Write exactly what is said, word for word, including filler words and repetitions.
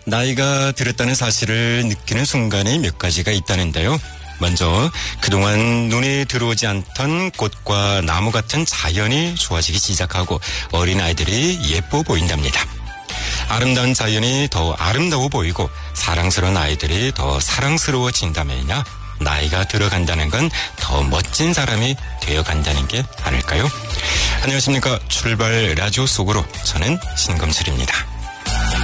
나이가 들었다는 사실을 느끼는 순간이 몇 가지가 있다는데요. 먼저 그동안 눈에 들어오지 않던 꽃과 나무 같은 자연이 좋아지기 시작하고 어린아이들이 예뻐 보인답니다. 아름다운 자연이 더 아름다워 보이고 사랑스러운 아이들이 더 사랑스러워진다면야 나이가 들어간다는 건 더 멋진 사람이 되어간다는 게 아닐까요? 안녕하십니까. 출발 라디오 속으로 저는 신검철입니다.